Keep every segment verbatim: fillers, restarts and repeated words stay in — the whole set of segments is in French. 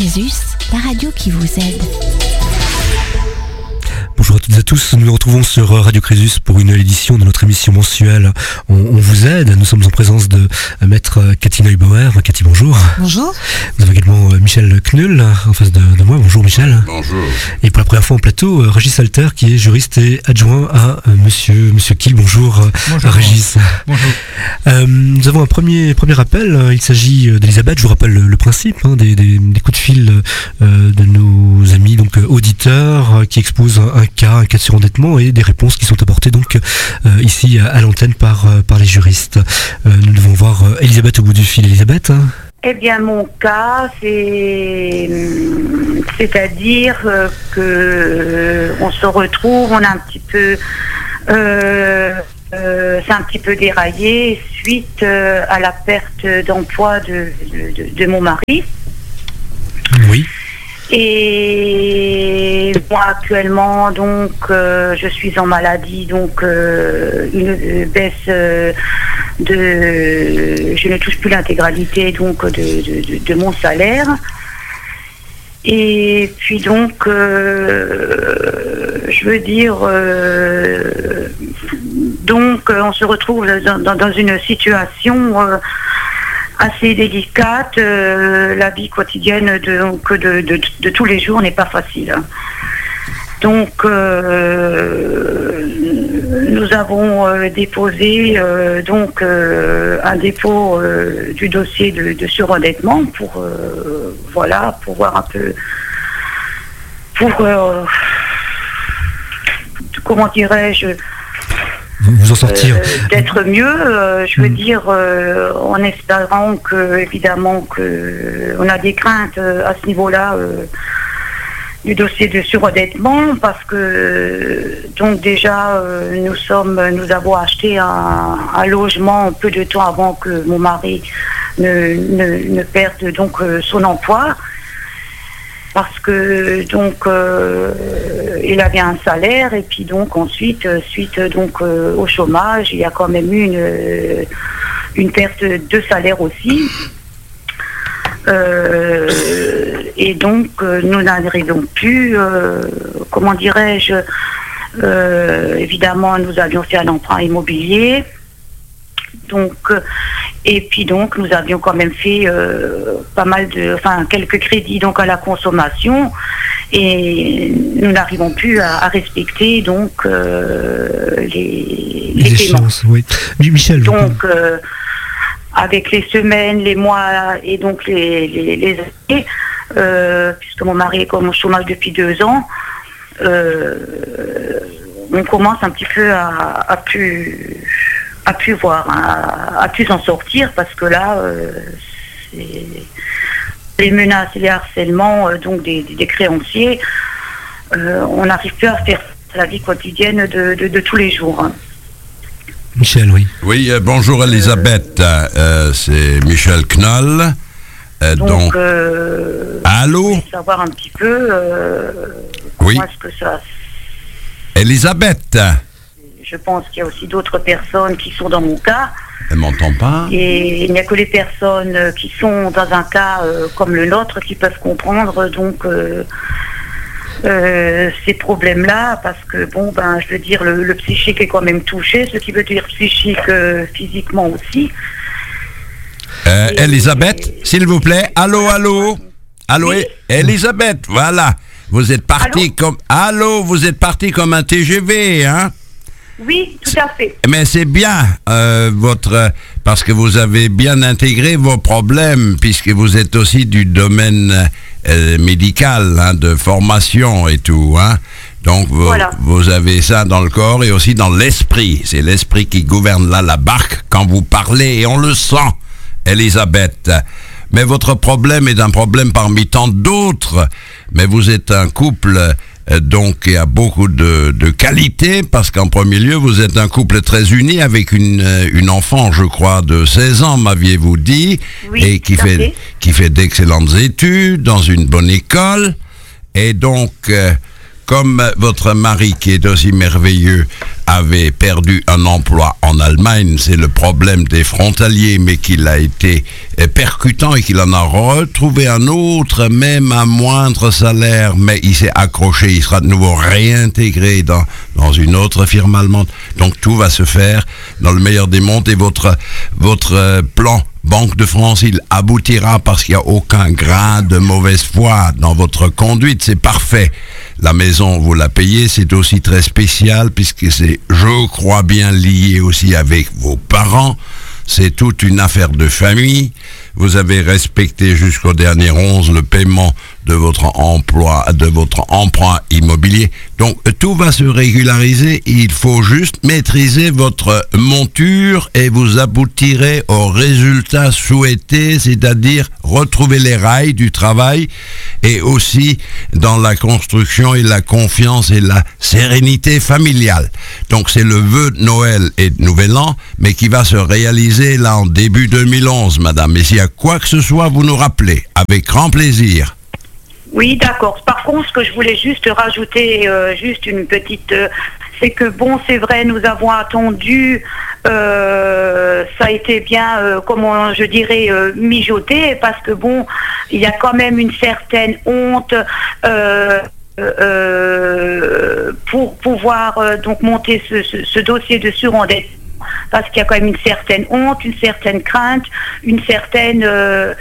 Crésus, la radio qui vous aide. Bonjour à toutes et à tous, nous nous retrouvons sur Radio Crésus pour une édition de notre émission mensuelle On, on vous aide. Nous sommes en présence de maître Cathy Neubauer. Cathy, bonjour. Bonjour. Nous avons également Michel Knull en face de, de moi. Bonjour Michel. Bonjour. Et pour la première fois en plateau, Régis Alter qui est juriste et adjoint à Monsieur Monsieur Kiel. Bonjour, bonjour Régis. Bonjour. Euh, nous avons un premier premier appel. Il s'agit d'Elisabeth. Je vous rappelle le, le principe hein, des, des, des coups de fil euh, de nos amis donc auditeurs qui exposent un cas, un cas de surendettement et des réponses qui sont apportées donc euh, ici à, à l'antenne par euh, par les juristes. Euh, nous devons voir euh, Elisabeth au bout du fil. Elisabeth. Hein. Eh bien, mon cas, c'est, c'est-à-dire euh, que euh, on se retrouve, on a un petit peu, euh, euh, c'est un petit peu déraillé suite euh, à la perte d'emploi de, de, de, de mon mari. Oui. Et moi actuellement donc euh, je suis en maladie, donc euh, une baisse euh, de je ne touche plus l'intégralité donc de, de, de, de mon salaire. Et puis donc euh, je veux dire euh, donc on se retrouve dans, dans, dans une situation euh, assez délicate. Euh, la vie quotidienne de, donc, de, de, de tous les jours n'est pas facile. Donc euh, nous avons euh, déposé euh, donc euh, un dépôt euh, du dossier de, de surendettement pour euh, voilà pour voir un peu pour euh, comment dirais-je vous en sortir euh, d'être mieux, euh, je veux mmh. dire euh, en espérant que évidemment que on a des craintes euh, à ce niveau-là euh, du dossier de surendettement parce que donc déjà euh, nous sommes nous avons acheté un, un logement peu de temps avant que mon mari ne, ne, ne perde donc euh, son emploi. Parce que donc euh, il avait un salaire et puis donc ensuite suite donc euh, au chômage il y a quand même eu une euh, une perte de salaire aussi euh, et donc euh, nous n'arrivons plus euh, comment dirais-je euh, évidemment nous avions fait un emprunt immobilier donc euh, et puis donc nous avions quand même fait euh, pas mal de, enfin quelques crédits donc à la consommation et nous n'arrivons plus à, à respecter donc euh, les, les, les paiements. Oui. Michel. Donc euh, avec les semaines, les mois et donc les, les, les années, euh, puisque mon mari est comme au chômage depuis deux ans, euh, on commence un petit peu à, à plus à pu voir, à, à pu s'en sortir parce que là, euh, c'est les menaces et les harcèlements euh, donc des, des créanciers, euh, on n'arrive plus à faire la vie quotidienne de, de, de tous les jours. Hein. Michel, oui. Oui, euh, bonjour Elisabeth, euh, euh, c'est Michel Knull. Euh, donc, donc euh, allô. Je voulais savoir un petit peu euh, oui. comment est-ce que ça. Elisabeth. Je pense qu'il y a aussi d'autres personnes qui sont dans mon cas. Elle m'entend pas. Et il n'y a que les personnes qui sont dans un cas euh, comme le nôtre qui peuvent comprendre donc euh, euh, ces problèmes-là, parce que bon ben je veux dire le, le psychique est quand même touché, ce qui veut dire psychique euh, physiquement aussi. Euh, et, Elisabeth, et, s'il vous plaît. Allô, allô, allô, oui. Elisabeth, voilà. Vous êtes parti comme allô, vous êtes parti comme un T G V, hein? Oui, tout à fait. Mais c'est bien, euh, votre, parce que vous avez bien intégré vos problèmes, puisque vous êtes aussi du domaine euh, médical, hein, de formation et tout. Hein. Donc, vous, voilà. vous avez ça dans le corps et aussi dans l'esprit. C'est l'esprit qui gouverne là la barque quand vous parlez, et on le sent, Elisabeth. Mais votre problème est un problème parmi tant d'autres. Mais vous êtes un couple... donc il y a beaucoup de, de qualités, parce qu'en premier lieu, vous êtes un couple très uni avec une, une enfant, je crois, de seize ans, m'aviez-vous dit, oui, et qui fait, fait. qui fait d'excellentes études dans une bonne école. Et donc, euh, comme votre mari, qui est aussi merveilleux, avait perdu un emploi en Allemagne, c'est le problème des frontaliers, mais qu'il a été percutant et qu'il en a retrouvé un autre, même à moindre salaire, mais il s'est accroché, il sera de nouveau réintégré dans, dans une autre firme allemande. Donc tout va se faire dans le meilleur des mondes, et votre, votre plan Banque de France, il aboutira parce qu'il n'y a aucun grain de mauvaise foi dans votre conduite, c'est parfait. La maison, vous la payez, c'est aussi très spécial puisque c'est, je crois bien, lié aussi avec vos parents. C'est toute une affaire de famille. Vous avez respecté jusqu'au dernier onze le paiement de votre emploi, de votre emprunt immobilier. Donc, tout va se régulariser. Il faut juste maîtriser votre monture et vous aboutirez au résultat souhaité, c'est-à-dire retrouver les rails du travail et aussi dans la construction et la confiance et la sérénité familiale. Donc, c'est le vœu de Noël et de Nouvel An, mais qui va se réaliser là en début deux mille onze, madame. Et s'il y a quoi que ce soit, vous nous rappelez, avec grand plaisir. Oui, d'accord. Par contre, ce que je voulais juste rajouter, euh, juste une petite... Euh, c'est que, bon, c'est vrai, nous avons attendu, euh, ça a été bien, euh, comment je dirais, euh, mijoté, parce que, bon, il y a quand même une certaine honte... Euh, euh, pour pouvoir euh, donc monter ce, ce, ce dossier de surendettement. Parce qu'il y a quand même une certaine honte, une certaine crainte, une certaine euh,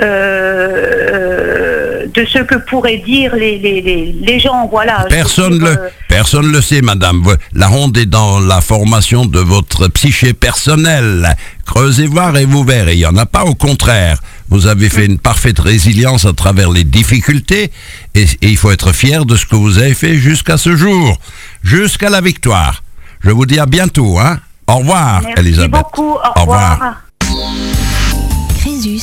euh, de ce que pourraient dire les, les, les, les gens. Voilà. Personne le, euh, personne le sait, madame. La honte est dans la formation de votre psyché personnelle. Creusez voir et vous verrez. Il n'y en a pas, au contraire. Vous avez fait une parfaite résilience à travers les difficultés et, et il faut être fier de ce que vous avez fait jusqu'à ce jour, jusqu'à la victoire. Je vous dis à bientôt, hein. Au revoir, merci Elisabeth. Merci beaucoup, au, au revoir. revoir. Crésus.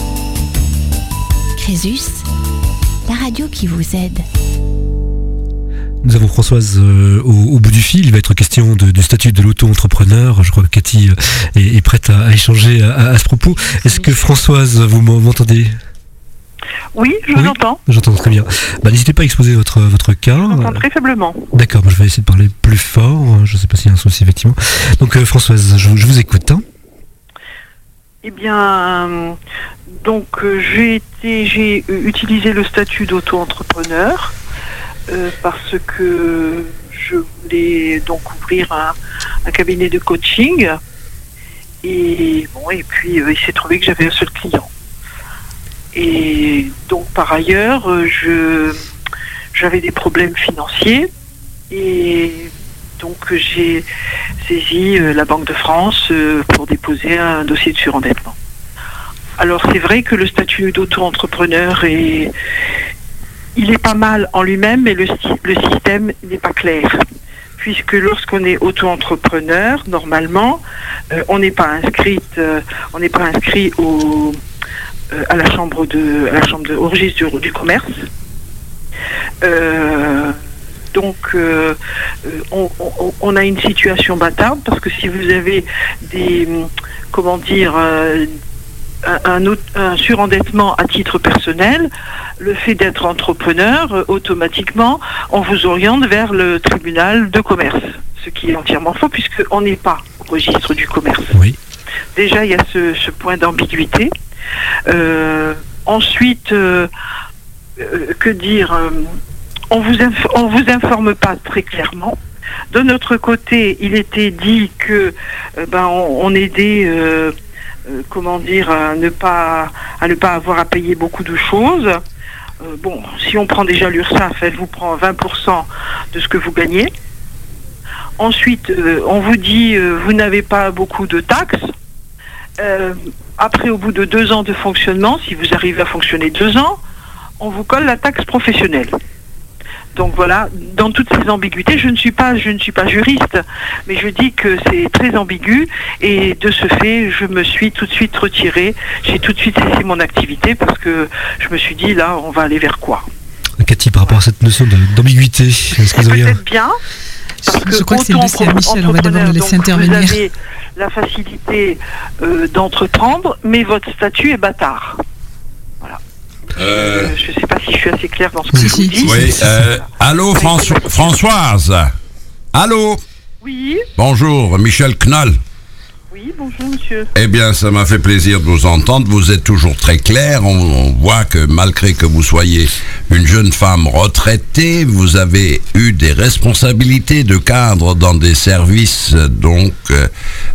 Crésus, la radio qui vous aide. Nous avons Françoise euh, au, au bout du fil. Il va être question de, du statut de l'auto-entrepreneur. Je crois que Cathy euh, est, est prête à, à échanger à, à ce propos. Est-ce que Françoise, vous m'entendez ? Oui, je vous oui, entends. J'entends très bien. Bah, n'hésitez pas à exposer votre, votre cas. Je vous entends très faiblement. D'accord, bah, je vais essayer de parler plus fort. Je ne sais pas s'il y a un souci, effectivement. Donc, euh, Françoise, je, je vous écoute. Hein. Eh bien, euh, donc, euh, j'ai, été, j'ai euh, utilisé le statut d'auto-entrepreneur euh, parce que je voulais donc ouvrir un, un cabinet de coaching. Et, bon, et puis, euh, il s'est trouvé que j'avais un seul client. Et donc par ailleurs, je, j'avais des problèmes financiers et donc j'ai saisi la Banque de France pour déposer un dossier de surendettement. Alors c'est vrai que le statut d'auto-entrepreneur est, il est pas mal en lui-même, mais le, le système n'est pas clair. Puisque lorsqu'on est auto-entrepreneur, normalement, euh, on n'est pas inscrite, euh, on n'est pas inscrit au à la chambre de à la chambre de au registre du, du commerce. Euh, donc euh, on, on, on a une situation bâtarde parce que si vous avez des comment dire euh, un, un, un surendettement à titre personnel, le fait d'être entrepreneur, euh, automatiquement on vous oriente vers le tribunal de commerce, ce qui est entièrement faux puisqu'on n'est pas au registre du commerce. Oui. Déjà il y a ce, ce point d'ambiguïté. Euh, ensuite, euh, euh, que dire euh, on vous inf- on vous informe pas très clairement. De notre côté, il était dit que euh, ben on, on aidait, euh, euh, comment dire, à ne pas à ne pas avoir à payer beaucoup de choses. Euh, bon, si on prend déjà l'URSSAF, elle vous prend vingt pour cent de ce que vous gagnez. Ensuite, euh, on vous dit euh, vous n'avez pas beaucoup de taxes. Euh, après, au bout de deux ans de fonctionnement, si vous arrivez à fonctionner deux ans, on vous colle la taxe professionnelle. Donc voilà, dans toutes ces ambiguïtés, je ne suis pas, je ne suis pas juriste, mais je dis que c'est très ambigu et de ce fait, je me suis tout de suite retirée. J'ai tout de suite cessé mon activité parce que je me suis dit là, on va aller vers quoi ? Cathy, par rapport à cette notion de, d'ambiguïté, est-ce c'est peut-être bien. Parce que je crois que c'est le dossier à Michel, on va d'abord le laisser intervenir. Vous avez la facilité euh, d'entreprendre, mais votre statut est bâtard. Voilà. Euh... Euh, je ne sais pas si je suis assez claire dans ce que Si, je si. vous dis. Oui, euh, allô Franço- Françoise. Allô. Oui, Bonjour, Michel Knoll. oui, bonjour monsieur. Eh bien, ça m'a fait plaisir de vous entendre. Vous êtes toujours très clair. On, on voit que malgré que vous soyez une jeune femme retraitée, vous avez eu des responsabilités de cadre dans des services donc euh,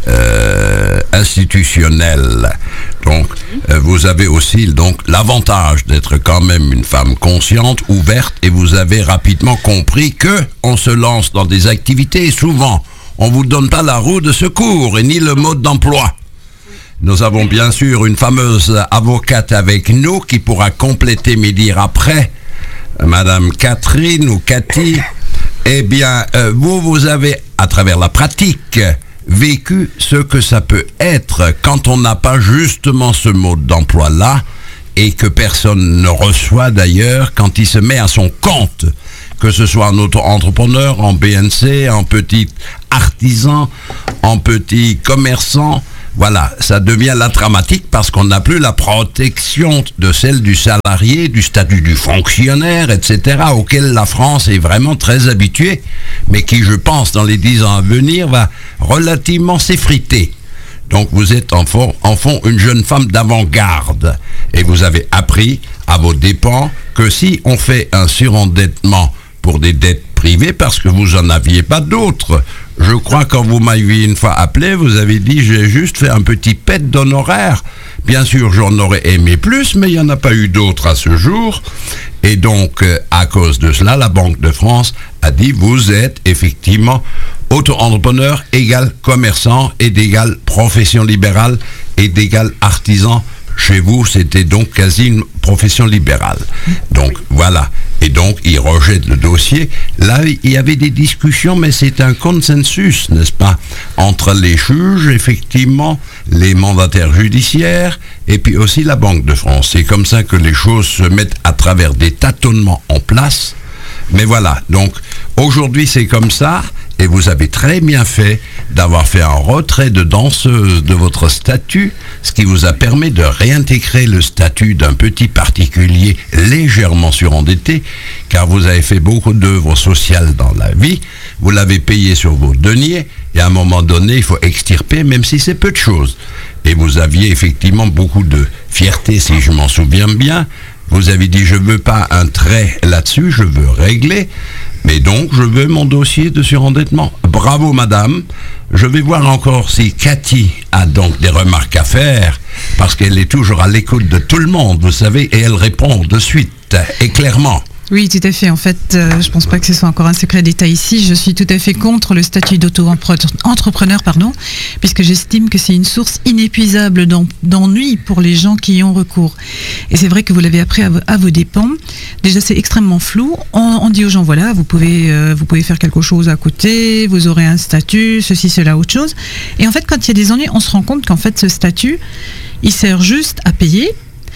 euh, institutionnels. Donc, euh, vous avez aussi donc l'avantage d'être quand même une femme consciente, ouverte, et vous avez rapidement compris que on se lance dans des activités et souvent on vous donne pas la roue de secours et ni le mode d'emploi. Nous avons bien sûr une fameuse avocate avec nous qui pourra compléter mes dires après, Madame Catherine ou Cathy. Eh bien, euh, vous, vous avez, à travers la pratique, vécu ce que ça peut être quand on n'a pas justement ce mode d'emploi-là et que personne ne reçoit d'ailleurs quand il se met à son compte. Que ce soit en auto-entrepreneur, en B N C, en petit artisan, en petit commerçant, voilà, ça devient la dramatique parce qu'on n'a plus la protection de celle du salarié, du statut du fonctionnaire, et cetera, auquel la France est vraiment très habituée, mais qui, je pense, dans les dix ans à venir, va relativement s'effriter. Donc vous êtes en fond, en fond une jeune femme d'avant-garde et vous avez appris à vos dépens que si on fait un surendettement pour des dettes privées parce que vous en aviez pas d'autres. Je crois quand vous m'aviez une fois appelé, vous avez dit j'ai juste fait un petit pet d'honoraires. Bien sûr, j'en aurais aimé plus, mais il n'y en a pas eu d'autres à ce jour. Et donc, euh, à cause de cela, la Banque de France a dit vous êtes effectivement auto-entrepreneur égal commerçant et d'égal profession libérale et d'égal artisan. Chez vous, c'était donc quasi une profession libérale. Donc, voilà. Et donc, ils rejettent le dossier. Là, il y avait des discussions, mais c'est un consensus, n'est-ce pas, entre les juges, effectivement, les mandataires judiciaires, et puis aussi la Banque de France. C'est comme ça que les choses se mettent à travers des tâtonnements en place. Mais voilà, donc, aujourd'hui, c'est comme ça. Et vous avez très bien fait d'avoir fait un retrait de danseuse de votre statut, ce qui vous a permis de réintégrer le statut d'un petit particulier légèrement surendetté, car vous avez fait beaucoup d'œuvres sociales dans la vie, vous l'avez payé sur vos deniers, et à un moment donné, il faut extirper, même si c'est peu de choses. Et vous aviez effectivement beaucoup de fierté, si je m'en souviens bien. Vous avez dit, je veux pas un trait là-dessus, je veux régler. Mais donc, je veux mon dossier de surendettement. Bravo, madame. Je vais voir encore si Cathy a donc des remarques à faire, parce qu'elle est toujours à l'écoute de tout le monde, vous savez, et elle répond de suite et clairement. Oui, tout à fait. En fait, euh, je pense pas que ce soit encore un secret d'État ici. Je suis tout à fait contre le statut d'auto-entrepreneur, pardon, puisque j'estime que c'est une source inépuisable d'ennui pour les gens qui y ont recours. Et c'est vrai que vous l'avez appris à, à vos dépens. Déjà, c'est extrêmement flou. On, on dit aux gens, voilà, vous pouvez, euh, vous pouvez faire quelque chose à côté, vous aurez un statut, ceci, cela, autre chose. Et en fait, quand il y a des ennuis, on se rend compte qu'en fait, ce statut, il sert juste à payer.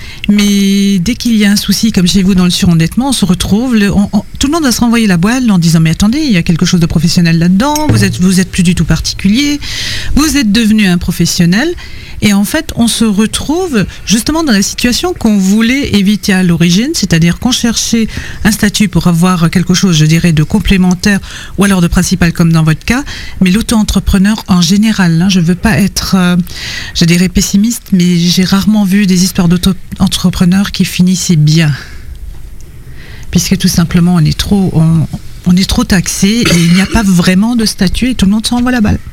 Mais dès qu'il y a un souci, comme chez vous dans le surendettement, on se retrouve, le, on, on, tout le monde va se renvoyer la boîte en disant mais attendez, il y a quelque chose de professionnel là-dedans, vous êtes, vous êtes plus du tout particulier, vous êtes devenu un professionnel. Et en fait, on se retrouve justement dans la situation qu'on voulait éviter à l'origine, c'est-à-dire qu'on cherchait un statut pour avoir quelque chose, je dirais, de complémentaire ou alors de principal comme dans votre cas, mais l'auto-entrepreneur en général, hein, je ne veux pas être, euh, je dirais, pessimiste, mais j'ai rarement vu des histoires d'auto-entrepreneurs qui finissaient bien. Puisque tout simplement, on est trop, on, on est trop taxé et il n'y a pas vraiment de statut et tout le monde s'envoie la balle.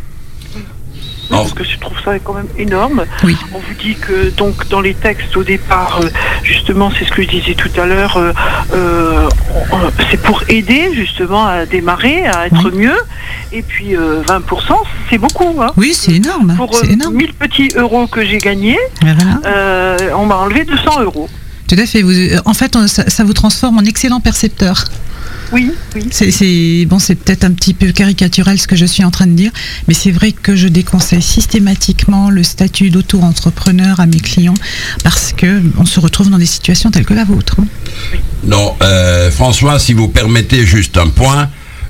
Oui, parce que je trouve ça quand même énorme. Oui. On vous dit que donc dans les textes au départ, euh, justement, c'est ce que je disais tout à l'heure, euh, euh, c'est pour aider justement à démarrer, à être oui. mieux. Et puis euh, vingt pour cent, c'est beaucoup. Hein. Oui, c'est énorme. Pour c'est euh, énorme. mille petits euros que j'ai gagnés, voilà. euh, on m'a enlevé deux cents euros. Tout à fait. Vous, en fait, ça, ça vous transforme en excellent percepteur. Oui, oui. C'est, c'est, bon, c'est peut-être un petit peu caricatural ce que je suis en train de dire, mais c'est vrai que je déconseille systématiquement le statut d'auto-entrepreneur à mes clients parce qu'on se retrouve dans des situations telles que la vôtre. Non, euh, François, si vous permettez juste un point,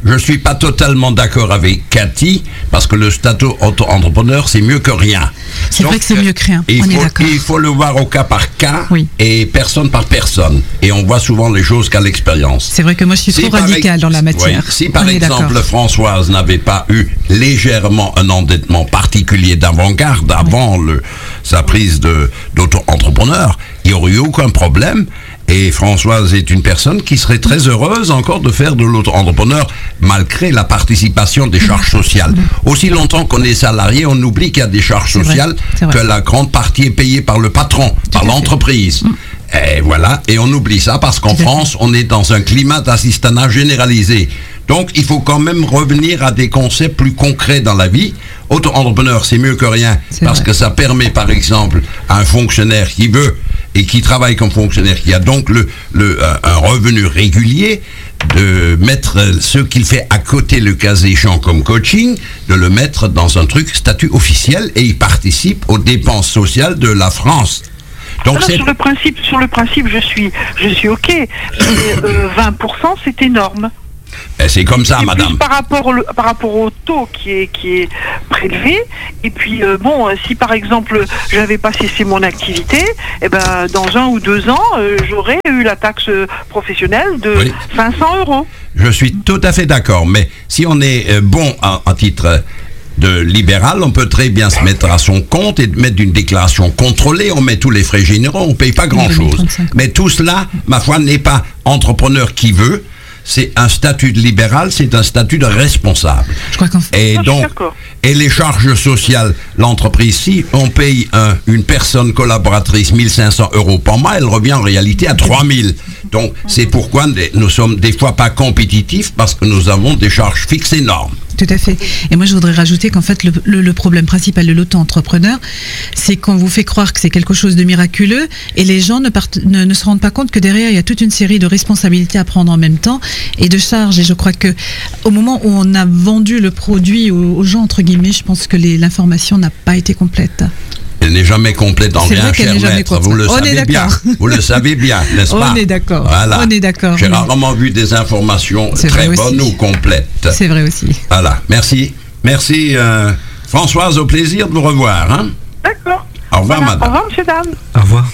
je suis pas totalement d'accord avec Cathy, parce que le statut auto-entrepreneur, c'est mieux que rien. C'est Donc, vrai que c'est mieux que rien, il on faut, est d'accord. Il faut le voir au cas par cas, Oui. et personne par personne. Et on voit souvent les choses qu'à l'expérience. C'est vrai que moi je suis Si trop par radicale ex- dans la matière. oui, si par On est exemple d'accord. Françoise n'avait pas eu légèrement un endettement particulier d'avant-garde avant le, sa prise de, d'auto-entrepreneur, il n'y aurait eu aucun problème. Et Françoise est une personne qui serait très heureuse encore de faire de l'auto-entrepreneur malgré la participation des charges sociales. Aussi longtemps qu'on est salarié, on oublie qu'il y a des charges C'est vrai, sociales, c'est vrai. que la grande partie est payée par le patron, par à fait. l'entreprise. Et voilà, et on oublie ça parce qu'en Tout à France, on est dans un climat d'assistanat généralisé. Donc, il faut quand même revenir à des concepts plus concrets dans la vie. Auto-entrepreneur, c'est mieux que rien C'est parce vrai. que ça permet, par exemple, à un fonctionnaire qui veut et qui travaille comme fonctionnaire, qui a donc le, le, un, un revenu régulier, de mettre ce qu'il fait à côté, le cas échéant comme coaching, de le mettre dans un truc statut officiel et il participe aux dépenses sociales de la France. Donc Alors, c'est sur le principe, sur le principe, je suis, je suis ok. Mais euh, vingt pour cent, c'est énorme. eh, c'est comme ça, Et madame. plus par rapport au, par rapport au taux qui est qui est prélevé. Et puis euh, bon, euh, si par exemple j'avais pas cessé mon activité, eh ben dans un ou deux ans, euh, j'aurais eu la taxe professionnelle de Oui. cinq cents euros. Je suis tout à fait d'accord, mais si on est euh, bon à, à titre de libéral, on peut très bien se mettre à son compte et mettre une déclaration contrôlée, on met tous les frais généraux, on ne paye pas grand-chose. trente-cinq. Mais tout cela, ma foi, n'est pas entrepreneur qui veut, c'est un statut de libéral, c'est un statut de responsable. Je crois qu'en fait, Et Non, je suis donc, d'accord. et les charges sociales, l'entreprise, si on paye un, une personne collaboratrice mille cinq cents euros par mois, elle revient en réalité à trois mille. Donc, c'est pourquoi des- nous sommes des fois pas compétitifs parce que nous avons des charges fixes énormes. tout à fait. Et moi, je voudrais rajouter qu'en fait, le, le- le problème principal de l'auto-entrepreneur, c'est qu'on vous fait croire que c'est quelque chose de miraculeux et les gens ne, partent- ne, ne se rendent pas compte que derrière, il y a toute une série de responsabilités à prendre en même temps et de charges. Et je crois que au moment où on a vendu le produit aux, aux gens, entre guillemets, je pense que les- l'information n'a pas été complète. Elle n'est jamais complète en C'est rien, vrai qu'elle cher n'est jamais maître. complète. Vous le On est savez bien. d'accord. Vous le savez bien, n'est-ce On pas? est d'accord. Voilà. On est d'accord, J'ai oui. rarement vu des informations C'est très vrai bonnes aussi. ou complètes. C'est vrai aussi. Voilà. Merci. Merci, euh, Françoise. Au plaisir de vous revoir. Hein? D'accord. Au revoir, Voilà. madame. Au revoir, monsieur, dame. Au revoir.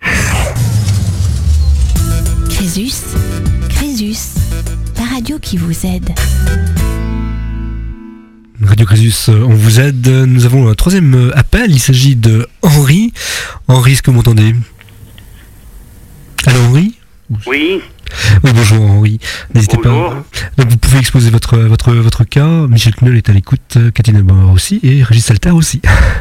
Crésus, Crésus, la radio qui vous aide. Radio Crésus, euh, on vous aide. Nous avons un troisième euh, appel. Il s'agit de Henri. Henri, est-ce que vous m'entendez? Allô, Henri? Oui, Oui, bonjour Henri. N'hésitez Bonjour. pas. Donc, vous pouvez exposer votre, votre, votre cas. Michel Knoll est à l'écoute, euh, Cathy Nebauer aussi et Régis Salter aussi.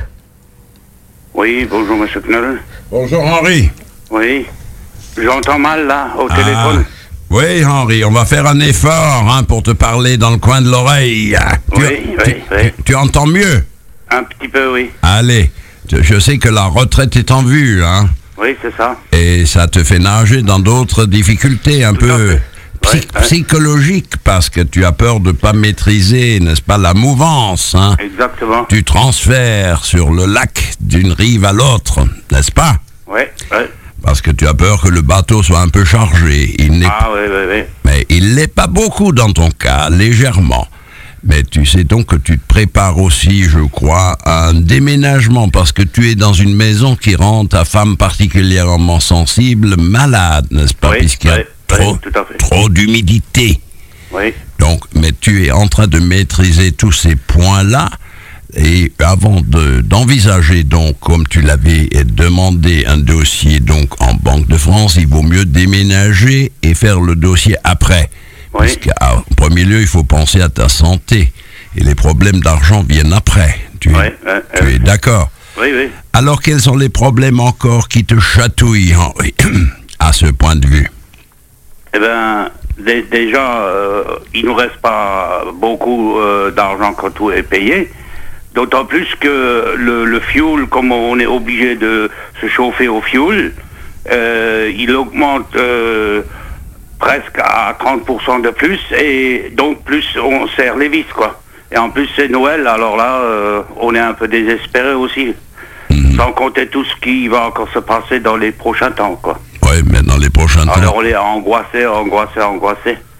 oui, bonjour Monsieur Knoll. Bonjour, Henri. Oui, j'entends mal là, au Ah. téléphone. Oui, Henri, on va faire un effort hein, pour te parler dans le coin de l'oreille. Tu- Oui, tu, oui, oui. tu- tu entends mieux? Un petit peu, oui. Allez, je je sais que la retraite est en vue, hein, Oui, c'est ça. et ça te fait nager dans d'autres difficultés un Tout à peu fait. psy- Ouais, ouais. psychologiques, parce que tu as peur de ne pas maîtriser, n'est-ce pas, la mouvance, hein, Exactement. du transfert sur le lac d'une rive à l'autre, n'est-ce pas? Oui, oui. Parce que tu as peur que le bateau soit un peu chargé. Il n'est Ah, oui, oui, oui. Mais il l'est pas beaucoup dans ton cas, légèrement. Mais tu sais donc que tu te prépares aussi, je crois, à un déménagement parce que tu es dans une maison qui rend ta femme particulièrement sensible, malade, n'est-ce pas? Oui, Puisqu'il y a oui, trop, oui, tout à fait. trop d'humidité. Oui, Donc, mais tu es en train de maîtriser tous ces points-là. Et avant de- d'envisager donc, comme tu l'avais demandé, un dossier donc en Banque de France, il vaut mieux déménager et faire le dossier après. Oui. Parce qu'en premier lieu, il faut penser à ta santé. Et les problèmes d'argent viennent après. Tu, es- oui, oui, tu oui. es d'accord? oui, oui. Alors, quels sont les problèmes encore qui te chatouillent, Henri, à ce point de vue? Eh bien, dé- déjà, euh, il nous reste pas beaucoup euh, d'argent quand tout est payé. D'autant plus que le, le fuel, comme on est obligé de se chauffer au fuel, euh, il augmente euh, presque à trente pour cent de plus, et donc plus on serre les vis, quoi. Et en plus c'est Noël, alors là, euh, on est un peu désespéré aussi. Sans compter tout ce qui va encore se passer dans les prochains temps, quoi. Oui, mais dans les prochains temps, Alors on est angoissé, angoissé, angoissé. il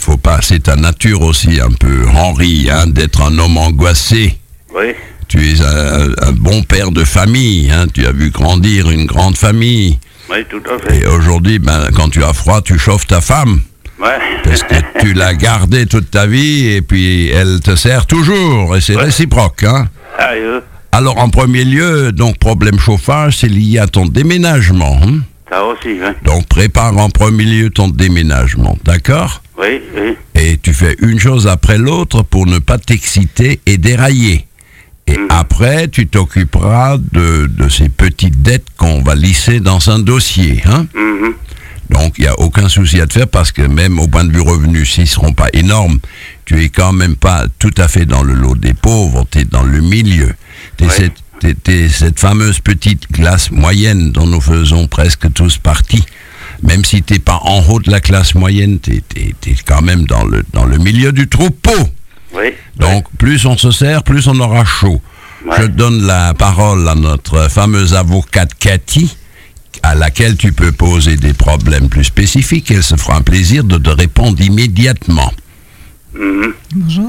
faut pas, c'est ta nature aussi un peu, Henri, hein, d'être un homme angoissé. Oui. Tu es un, un bon père de famille, hein, tu as vu grandir une grande famille. Oui, tout à fait. Et aujourd'hui, ben, quand tu as froid, tu chauffes ta femme. Ouais. Parce que tu l'as gardée toute ta vie et puis elle te sert toujours et c'est Ouais. réciproque, hein. Ah, euh, Alors, en premier lieu, donc, problème chauffage, c'est lié à ton déménagement. Hein. ça aussi, oui. Donc, prépare en premier lieu ton déménagement, d'accord? Oui, oui. Et tu fais une chose après l'autre pour ne pas t'exciter et dérailler. Et Mhm. après, tu t'occuperas de, de ces petites dettes qu'on va lisser dans un dossier. Hein. Mhm. Donc, il n'y a aucun souci à te faire parce que même au point de vue revenus, s'ils ne seront pas énormes, tu es quand même pas tout à fait dans le lot des pauvres, tu es dans le milieu. Tu es Ouais. cette, t'es- t'es cette fameuse petite classe moyenne dont nous faisons presque tous partie. Même si tu n'es pas en haut de la classe moyenne, tu es quand même dans le, dans le milieu du troupeau. Oui. Donc, plus on se sert, plus on aura chaud. Ouais. Je donne la parole à notre fameuse avocate Cathy, à laquelle tu peux poser des problèmes plus spécifiques. Elle se fera un plaisir de te répondre immédiatement. Mhm. Bonjour.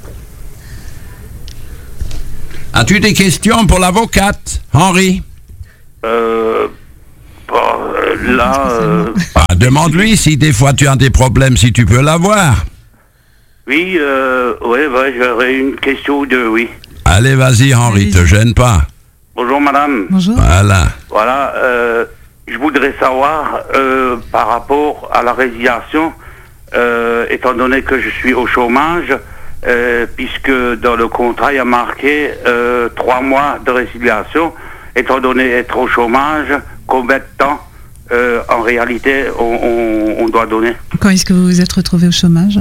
As-tu des questions pour l'avocate, Henri? Euh, bon, euh, là, euh, Ah, demande-lui si des fois tu as des problèmes, si tu peux l'avoir. oui, euh, ouais, ouais, j'aurais une question ou deux, oui. Allez, vas-y, Henri, Allez-y. te gêne pas. Bonjour, madame. Bonjour. Voilà. Voilà, euh, je voudrais savoir, euh, par rapport à la résiliation, euh, étant donné que je suis au chômage, euh, puisque dans le contrat, il y a marqué euh, trois mois de résiliation, étant donné être au chômage, combien de temps, euh, en réalité, on, on- on doit donner? Quand est-ce que vous vous êtes retrouvé au chômage?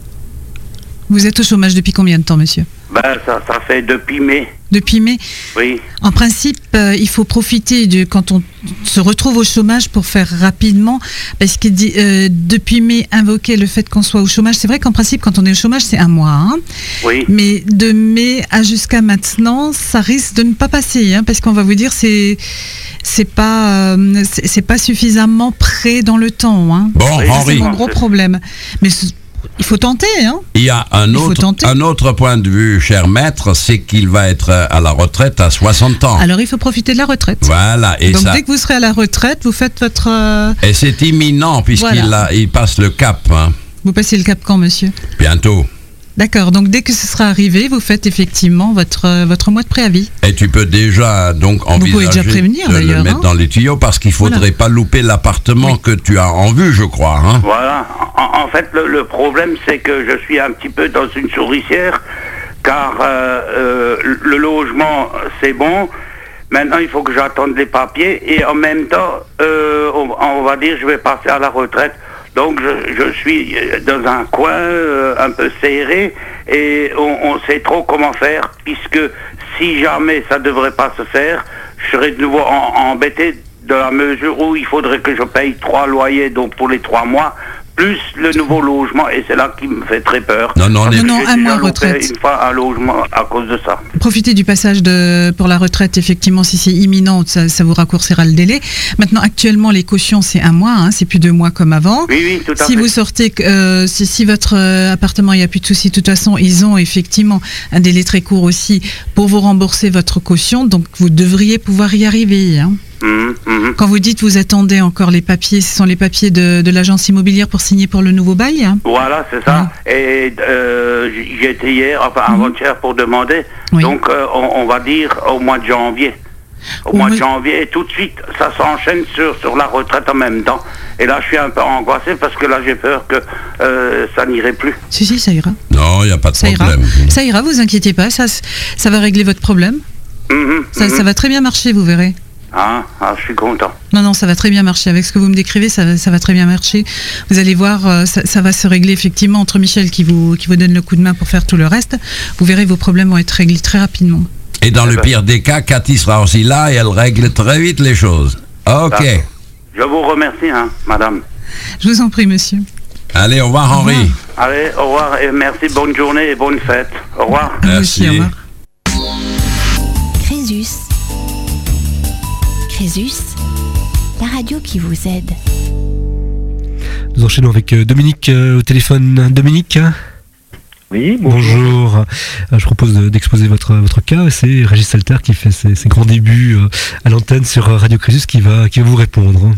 Vous êtes au chômage depuis combien de temps, monsieur? Ben, ça, ça fait depuis mai, Depuis mai. oui. En principe, euh, il faut profiter de quand on se retrouve au chômage pour faire rapidement, parce que dit, euh, depuis mai, invoquer le fait qu'on soit au chômage, c'est vrai qu'en principe, quand on est au chômage, c'est un mois. Hein, Oui, mais de mai à jusqu'à maintenant, ça risque de ne pas passer, hein, parce qu'on va vous dire c'est c'est pas euh, c'est c'est pas suffisamment près dans le temps. Hein. Bon, Oui, Ça, c'est Henri, mon gros problème. Mais ce- il faut tenter, hein. il y a un Il faut autre, tenter. un autre point de vue, cher maître, c'est qu'il va être à la retraite à soixante ans. Alors il faut profiter de la retraite. Voilà, et Donc ça... dès que vous serez à la retraite, vous faites votre euh, Et c'est imminent puisqu'il Voilà. a- il passe le cap, hein, vous passez le cap quand, monsieur? bientôt. D'accord, donc dès que ce sera arrivé, vous faites effectivement votre, euh, votre mois de préavis. Et tu peux déjà donc pouvez envisager déjà prévenir, de le d'ailleurs, mettre hein. dans les tuyaux parce qu'il faudrait Voilà. pas louper l'appartement Oui. que tu as en vue, je crois. Hein. voilà. En, en fait, le, le problème, c'est que je suis un petit peu dans une souricière, car euh, euh, le logement, c'est bon. Maintenant, il faut que j'attende les papiers et en même temps, euh, on, on va dire, je vais passer à la retraite. Donc, je, je suis dans un coin euh, un peu serré et on ne sait trop comment faire, puisque si jamais ça ne devrait pas se faire, je serai de nouveau en- embêté dans la mesure où il faudrait que je paye trois loyers donc pour les trois mois, plus le nouveau logement, et c'est là qui me fait très peur. Non, non, on Parce est- que Non, non, j'ai un déjà mois loupé retraite. une fois un logement à cause de ça. Profitez du passage de, pour la retraite, effectivement, si c'est imminent, ça, ça vous raccourcira le délai. Maintenant, actuellement, les cautions, c'est un mois, hein, c'est plus deux mois comme avant. Oui, oui, tout à Si fait. vous sortez, euh, si, si votre euh, appartement, il n'y a plus de soucis, de toute façon, ils ont effectivement un délai très court aussi pour vous rembourser votre caution, donc vous devriez pouvoir y arriver. Hein. Mhm, mhm. Quand vous dites vous attendez encore les papiers, ce sont les papiers de, de l'agence immobilière pour signer pour le nouveau bail, hein? Voilà, c'est ça. Et euh, j- j'y étais hier, enfin Mhm. avant-hier pour demander. Oui. Donc euh, on, on va dire au mois de janvier. Au Au mois de mois- janvier, et tout de suite, ça s'enchaîne sur, sur la retraite en même temps. Et là, je suis un peu angoissé parce que là, j'ai peur que euh, ça n'irait plus. Si, si, ça ira. Non, il n'y a pas de Ça ira. problème. Ça ira, vous inquiétez pas, ça, ça va régler votre problème. Mhm, Ça, mhm. ça va très bien marcher, vous verrez. Ah, ah, je suis content. Non, non, ça va très bien marcher. Avec ce que vous me décrivez, ça, va- ça va très bien marcher. Vous allez voir, euh, ça, ça va se régler effectivement entre Michel qui vous, qui vous donne le coup de main pour faire tout le reste. Vous verrez, vos problèmes vont être réglés très rapidement. Et dans Eh le ben. pire des cas, Cathy sera aussi là et elle règle très vite les choses. Ok. D'accord. Je vous remercie, hein, madame. Je vous en prie, monsieur. Allez, au revoir, Henri. revoir. Allez, au revoir et merci, bonne journée et bonne fête. Au revoir. À vous aussi, Merci. au revoir. Crésus. Crésus, la radio qui vous aide. Nous enchaînons avec euh, Dominique euh, au téléphone. Dominique. Oui, bonjour. Bonjour. Euh, je propose de- d'exposer votre votre cas. C'est Régis Salter qui fait ses, ses grands débuts euh, à l'antenne sur euh, Radio Crésus qui va qui va vous répondre.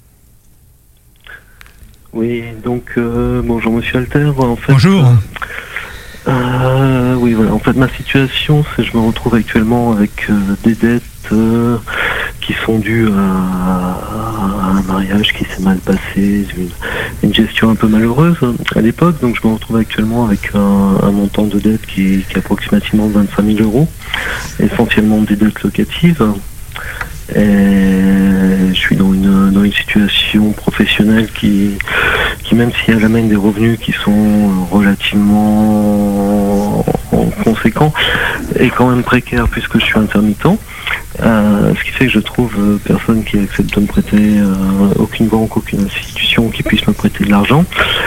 Oui, donc euh, bonjour Monsieur Alter. En fait, Bonjour. Euh, oui, voilà. En fait, ma situation, c'est que je me retrouve actuellement avec euh, des dettes euh, qui sont dues à, à un mariage qui s'est mal passé, une, une gestion un peu malheureuse à l'époque. Donc, je me retrouve actuellement avec un, un montant de dette qui, qui est approximativement vingt-cinq mille euros, essentiellement des dettes locatives. Et je suis dans une, dans une situation professionnelle qui, qui, même si elle amène des revenus qui sont relativement conséquents, est quand même précaire puisque je suis intermittent. Euh, ce qui fait que je trouve euh, personne qui accepte de me prêter, euh, aucune banque, aucune institution qui puisse me prêter de l'argent.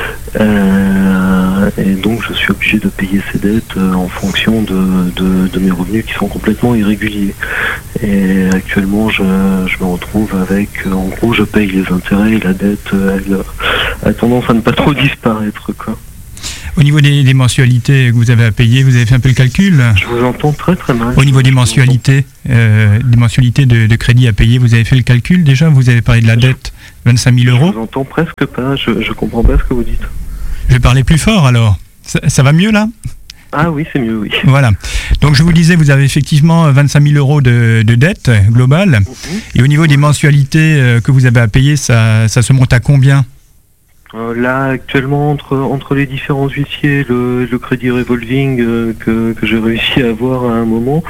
Euh, et donc je suis obligé de payer ces dettes euh, en fonction de, de, de mes revenus qui sont complètement irréguliers. Et actuellement je, je me retrouve avec, euh, en gros je paye les intérêts et la dette euh, elle a tendance à ne pas trop disparaître, quoi. Au niveau des, des mensualités que vous avez à payer, vous avez fait un peu le calcul? Je vous entends très très mal. Au niveau des mensualités, euh, des mensualités de, de crédit à payer, vous avez fait le calcul déjà? Vous avez parlé de la dette, vingt-cinq mille euros. Je vous entends presque pas, je, je comprends pas ce que vous dites. Je vais parler plus fort alors. Ça, ça va mieux là? Ah oui, c'est mieux, oui. Voilà. Donc je vous disais, vous avez effectivement vingt-cinq mille euros de, de dette globale. Mm-hmm. Et au niveau des mensualités euh, que vous avez à payer, ça, ça se monte à combien? Euh, là, actuellement, entre, entre les différents huissiers, le, le crédit revolving euh, que, que j'ai réussi à avoir à un moment,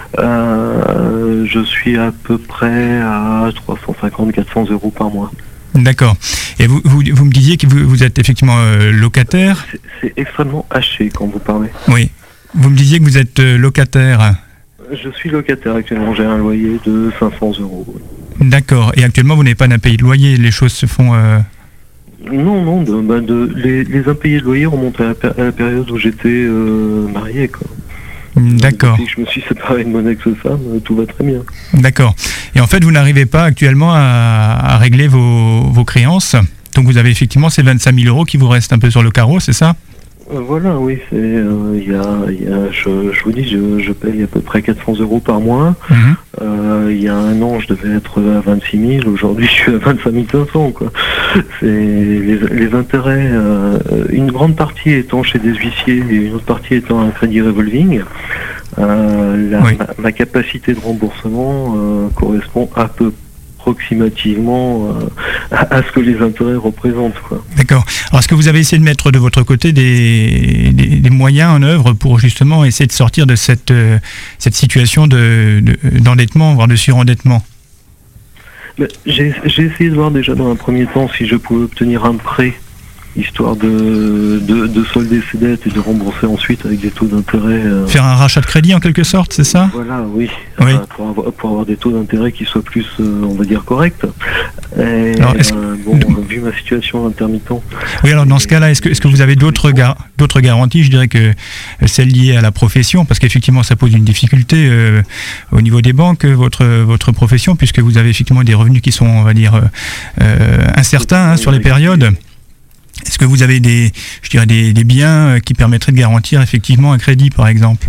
euh, je suis à peu près à trois cent cinquante à quatre cents euros par mois. D'accord. Et vous, vous, vous me disiez que vous, vous êtes effectivement euh, locataire. C'est, c'est extrêmement haché quand vous parlez. Oui. Vous me disiez que vous êtes euh, locataire. Je suis locataire actuellement, j'ai un loyer de cinq cents euros. Oui. D'accord. Et actuellement, vous n'avez pas d'impayé de loyer. Les choses se font... Euh... Non, non, de, bah de, les, les impayés de loyer remontent à la, à la période où j'étais euh, marié, quoi. D'accord. Depuis que je me suis séparé de mon ex-femme, tout va très bien. D'accord. Et en fait, vous n'arrivez pas actuellement à, à régler vos, vos créances. Donc vous avez effectivement ces vingt-cinq mille euros qui vous restent un peu sur le carreau, c'est ça? Euh, voilà, oui, c'est, euh, y a, y a, je, je vous dis, je, je paye à peu près quatre cents euros par mois. Mmh. Euh, il y a un an, je devais être à vingt-six mille. Aujourd'hui, je suis à vingt-cinq mille cinq cents, quoi. C'est les, les intérêts, euh, une grande partie étant chez des huissiers et une autre partie étant un crédit revolving. Euh, la, Oui. ma, ma capacité de remboursement euh, correspond à peu approximativement euh, à, à ce que les intérêts représentent, quoi. D'accord. Alors est-ce que vous avez essayé de mettre de votre côté des, des, des moyens en œuvre pour justement essayer de sortir de cette, euh, cette situation de, de, d'endettement, voire de surendettement? Mais J'ai j'ai essayé de voir déjà dans un premier temps si je pouvais obtenir un prêt, histoire de, de, de solder ses dettes et de rembourser ensuite avec des taux d'intérêt. Euh, Faire un rachat de crédit en quelque sorte, c'est ça? Voilà, oui, Oui. Euh, pour, avoir, pour avoir des taux d'intérêt qui soient plus, euh, on va dire, corrects. Et, Alors, est-ce euh, bon, vu ma situation d'intermittent. Oui, alors dans ce cas-là, est-ce que, est-ce que vous avez d'autres, gar- d'autres garanties? Je dirais que euh, celles liées à la profession, parce qu'effectivement ça pose une difficulté euh, au niveau des banques, votre, votre profession, puisque vous avez effectivement des revenus qui sont, on va dire, euh, euh, incertains hein, sur les périodes. Est-ce que vous avez des, je dirais, des, des biens qui permettraient de garantir effectivement un crédit, par exemple?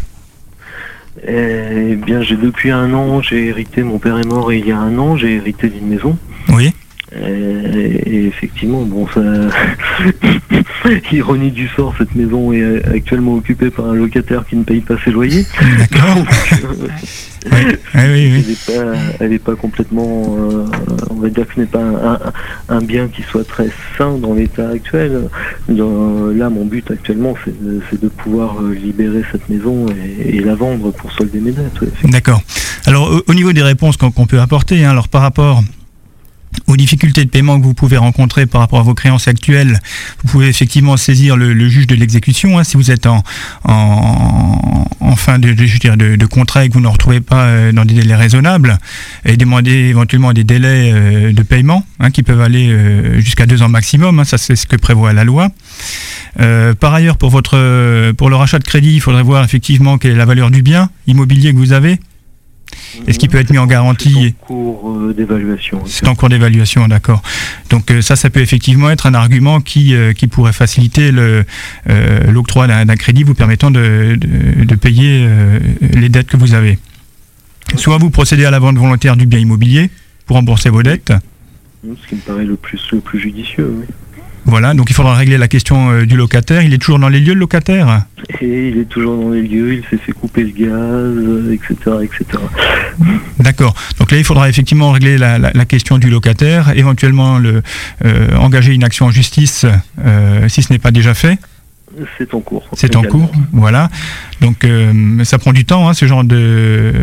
Eh bien, j'ai depuis un an, j'ai hérité, mon père est mort et il y a un an, j'ai hérité d'une maison. Oui. Et, et effectivement, bon, ça, ironie du sort, cette maison est actuellement occupée par un locataire qui ne paye pas ses loyers. D'accord. Oui, oui, oui. Elle n'est pas, elle est pas complètement, euh, on va dire que ce n'est pas un, un, un bien qui soit très sain dans l'état actuel. Dans, là, mon but actuellement, c'est de, c'est de pouvoir libérer cette maison et, et la vendre pour solder mes dettes. Ouais, d'accord. Alors, au, au niveau des réponses qu'on, qu'on peut apporter, hein, alors par rapport aux difficultés de paiement que vous pouvez rencontrer par rapport à vos créances actuelles, vous pouvez effectivement saisir le, le juge de l'exécution hein, si vous êtes en, en, en fin de, de, je dirais de, de contrat et que vous ne retrouvez pas euh, dans des délais raisonnables, et demander éventuellement des délais euh, de paiement hein, qui peuvent aller euh, jusqu'à deux ans maximum, hein, ça c'est ce que prévoit la loi. Euh, par ailleurs, pour, votre, pour le rachat de crédit, il faudrait voir effectivement quelle est la valeur du bien immobilier que vous avez. Est-ce qu'il peut être mis en garantie? C'est en cours euh, d'évaluation. C'est en cours d'évaluation, d'accord. Donc euh, ça, ça peut effectivement être un argument qui, euh, qui pourrait faciliter le, euh, l'octroi d'un, d'un crédit vous permettant de, de, de payer euh, les dettes que vous avez. Soit vous procédez à la vente volontaire du bien immobilier pour rembourser vos dettes. Ce qui me paraît le plus, le plus judicieux, oui. Voilà, donc il faudra régler la question euh, du locataire. Il est toujours dans les lieux, le locataire? Et il est toujours dans les lieux, il s'est fait couper le gaz, euh, et cetera, et cetera. D'accord. Donc là, il faudra effectivement régler la, la, la question du locataire, éventuellement le, euh, engager une action en justice euh, si ce n'est pas déjà fait. C'est en cours. C'est également. en cours, voilà. Donc euh, ça prend du temps, hein, ce genre de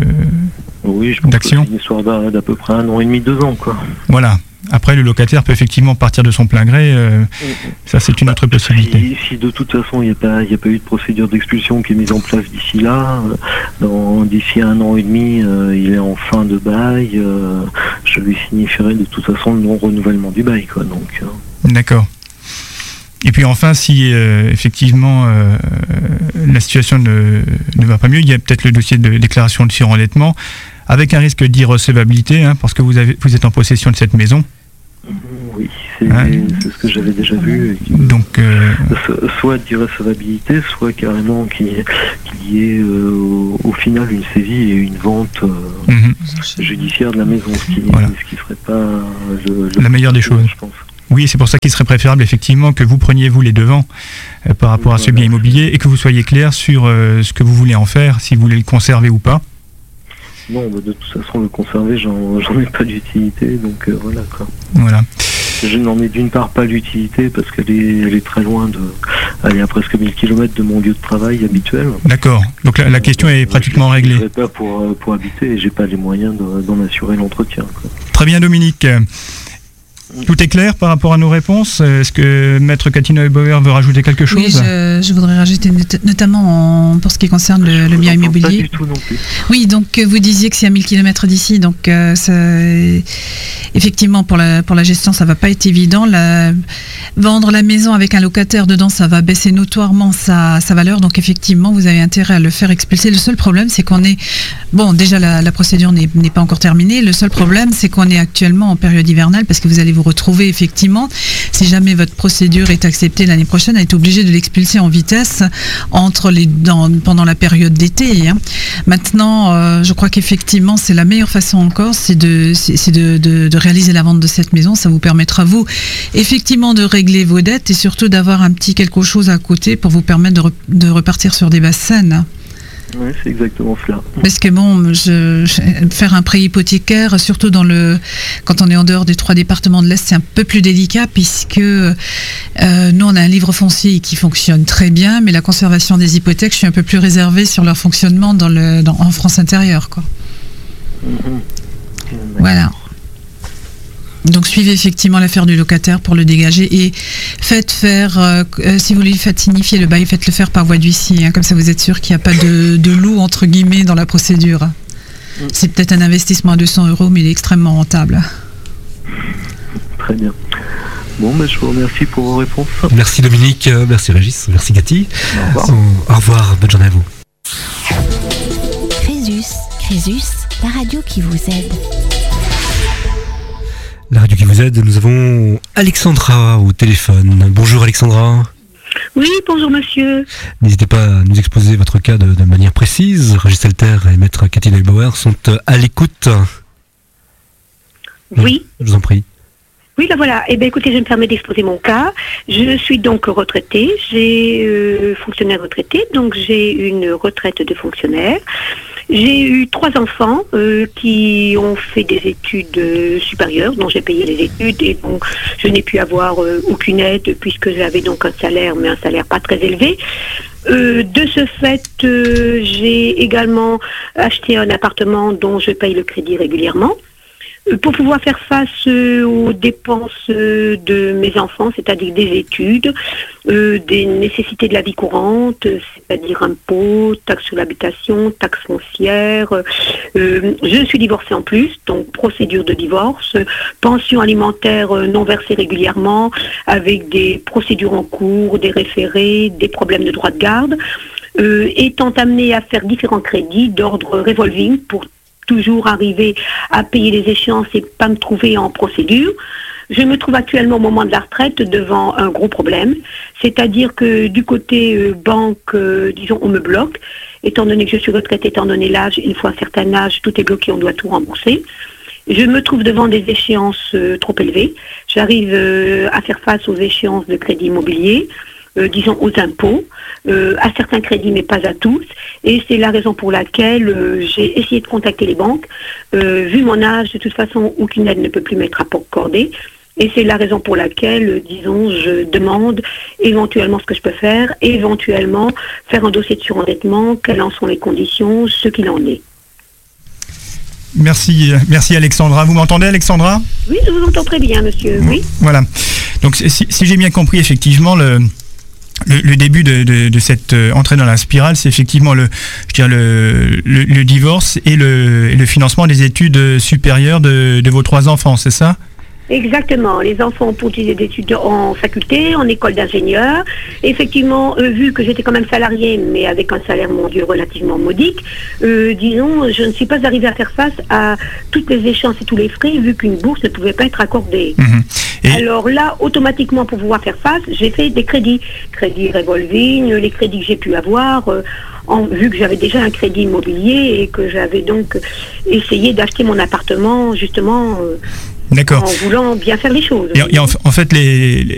oui, je pense d'action. Que c'est une histoire d'à, d'à peu près un an et demi, deux ans, quoi. Voilà. Après, le locataire peut effectivement partir de son plein gré. Euh, mmh. Ça, c'est une autre possibilité. Si, si de toute façon, il n'y a pas, il n'y a pas eu de procédure d'expulsion qui est mise en place d'ici là, euh, dans, d'ici un an et demi, euh, il est en fin de bail, euh, je lui signifierai de toute façon le non-renouvellement du bail, quoi. Donc. Euh. D'accord. Et puis enfin, si euh, effectivement euh, la situation ne, ne va pas mieux, il y a peut-être le dossier de déclaration de surendettement, avec un risque d'irrecevabilité, hein, parce que vous, avez, vous êtes en possession de cette maison. Oui, c'est, hein, c'est ce que j'avais déjà vu. Donc, euh... soit d'irrecevabilité, soit carrément qu'il y ait euh, au, au final une saisie et une vente euh, mm-hmm. judiciaire de la maison, ce qui voilà. ne serait pas le, le la meilleure des choses, je pense. Oui, c'est pour ça qu'il serait préférable effectivement que vous preniez vous les devants euh, par rapport voilà. à ce bien immobilier et que vous soyez clair sur euh, ce que vous voulez en faire, si vous voulez le conserver ou pas. Non, bah de toute façon, le conserver, j'en, j'en ai pas d'utilité, donc euh, voilà quoi. Voilà. Je n'en ai d'une part pas l'utilité parce qu'elle est, elle est très loin de, elle est à presque mille kilomètres de mon lieu de travail habituel. D'accord. Donc la, la question est pratiquement je, réglée. Je ne pas pour, pour habiter et j'ai pas les moyens de, d'en assurer l'entretien, quoi. Très bien, Dominique. Tout est clair par rapport à nos réponses. Est-ce que Maître Cathy Neubauer veut rajouter quelque chose? Oui, je, je voudrais rajouter not- notamment en, pour ce qui concerne le, le bien immobilier. Pas du tout non plus. Oui, donc vous disiez que c'est à mille kilomètres d'ici, donc euh, ça, effectivement pour la pour la gestion ça va pas être évident. La, vendre la maison avec un locataire dedans, ça va baisser notoirement sa, sa valeur. Donc effectivement, vous avez intérêt à le faire expulser. Le seul problème, c'est qu'on est bon. Déjà, la, la procédure n'est, n'est pas encore terminée. Le seul problème, c'est qu'on est actuellement en période hivernale parce que vous allez vous retrouver effectivement, si jamais votre procédure est acceptée l'année prochaine, à être obligé de l'expulser en vitesse entre les, dans, pendant la période d'été. Hein. Maintenant, euh, je crois qu'effectivement, c'est la meilleure façon encore, c'est, de, c'est, c'est de, de, de réaliser la vente de cette maison. Ça vous permettra, vous, effectivement, de régler vos dettes et surtout d'avoir un petit quelque chose à côté pour vous permettre de, re, de repartir sur des basses scènes. Oui, c'est exactement cela. Parce que bon, je, je, faire un prêt hypothécaire, surtout dans le, quand on est en dehors des trois départements de l'Est, c'est un peu plus délicat puisque euh, nous, on a un livre foncier qui fonctionne très bien, mais la conservation des hypothèques, je suis un peu plus réservée sur leur fonctionnement dans le, dans, en France intérieure, quoi. Mm-hmm. Voilà. Donc suivez effectivement l'affaire du locataire pour le dégager et faites faire, euh, si vous lui faites signifier le bail, faites-le faire par voie d'huissier, hein, comme ça vous êtes sûr qu'il n'y a pas de, de loup entre guillemets dans la procédure. Mm. C'est peut-être un investissement à deux cents euros, mais il est extrêmement rentable. Très bien. Bon, ben, je vous remercie pour vos réponses. Merci Dominique, merci Régis, merci Cathy. Au revoir. Au revoir, bonne journée à vous. Crésus, Crésus, la radio qui vous aide. La radio qui vous aide, nous avons Alexandra au téléphone. Bonjour Alexandra. Oui, bonjour monsieur. N'hésitez pas à nous exposer votre cas de, de manière précise. Régis Alter et Maître Cathy Neubauer sont à l'écoute. Oui. Je vous en prie. Oui, là voilà. Eh bien, écoutez, je me permets d'exposer mon cas. Je suis donc retraitée. J'ai euh, fonctionnaire retraité, donc j'ai une retraite de fonctionnaire. J'ai eu trois enfants euh, qui ont fait des études euh, supérieures, dont j'ai payé les études, et donc je n'ai pu avoir euh, aucune aide puisque j'avais donc un salaire, mais un salaire pas très élevé. Euh, de ce fait, euh, j'ai également acheté un appartement dont je paye le crédit régulièrement. Pour pouvoir faire face euh, aux dépenses euh, de mes enfants, c'est-à-dire des études, euh, des nécessités de la vie courante, c'est-à-dire impôts, taxes sur l'habitation, taxes foncières. Euh, je suis divorcée en plus, donc procédure de divorce, pension alimentaire euh, non versée régulièrement, avec des procédures en cours, des référés, des problèmes de droit de garde, euh, étant amenée à faire différents crédits d'ordre revolving pour toujours arriver à payer les échéances et pas me trouver en procédure. Je me trouve actuellement au moment de la retraite devant un gros problème, c'est-à-dire que du côté euh, banque, euh, disons, on me bloque, étant donné que je suis retraitée, étant donné l'âge, une fois un certain âge, tout est bloqué, on doit tout rembourser. Je me trouve devant des échéances euh, trop élevées. J'arrive euh, à faire face aux échéances de crédit immobilier, euh, disons aux impôts, euh, à certains crédits, mais pas à tous. Et c'est la raison pour laquelle euh, j'ai essayé de contacter les banques. Euh, vu mon âge, de toute façon, aucune aide ne peut plus m'être accordée. Et c'est la raison pour laquelle, euh, disons, je demande éventuellement ce que je peux faire, et éventuellement faire un dossier de surendettement, quelles en sont les conditions, ce qu'il en est. Merci, merci Alexandra. Vous m'entendez, Alexandra ? Oui, je vous entends très bien, monsieur. Oui. Voilà. Donc, si, si j'ai bien compris, effectivement, le, le, le début de, de, de cette euh, entrée dans la spirale, c'est effectivement le, je dirais le, le, le divorce et le, et le financement des études supérieures de, de vos trois enfants, c'est ça ? Exactement. Les enfants ont poursuivi des études en faculté, en école d'ingénieur. Effectivement, euh, vu que j'étais quand même salariée, mais avec un salaire, mon Dieu, relativement modique, euh, disons, je ne suis pas arrivée à faire face à toutes les échéances et tous les frais, vu qu'une bourse ne pouvait pas être accordée. Mmh. Et... Alors là, automatiquement, pour pouvoir faire face, j'ai fait des crédits. Crédits revolving, les crédits que j'ai pu avoir... Euh, En, vu que j'avais déjà un crédit immobilier et que j'avais donc essayé d'acheter mon appartement justement euh, D'accord. en voulant bien faire les choses. Et, et en, en fait, les,